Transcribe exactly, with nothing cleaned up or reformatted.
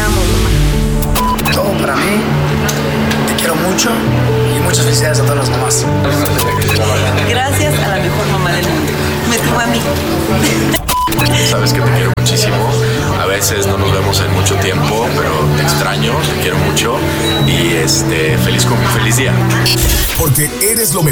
amo, mamá. Todo para mí. Te quiero mucho y muchas felicidades a todas las mamás. Gracias a la mejor mamá del mundo. Me tuvo a mí. Sabes que te quiero muchísimo. A veces no nos vemos en mucho tiempo, pero te extraño, te quiero mucho y este feliz con feliz día. Porque eres lo mejor.